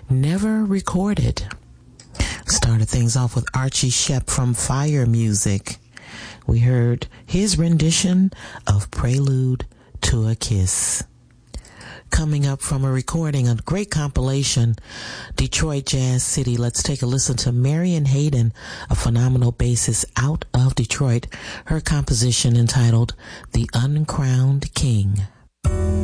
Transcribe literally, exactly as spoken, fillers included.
Never Recorded. Started things off with Archie Shepp from Fire Music. We heard his rendition of Prelude to a Kiss. Coming up from a recording, a great compilation, Detroit Jazz City. Let's take a listen to Marion Hayden, a phenomenal bassist out of Detroit. Her composition entitled The Uncrowned King.